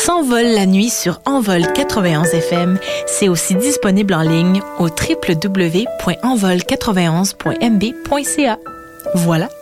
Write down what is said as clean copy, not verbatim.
s'envole la nuit sur Envol 91 FM. C'est aussi disponible en ligne au www.envol91.mb.ca. Voilà,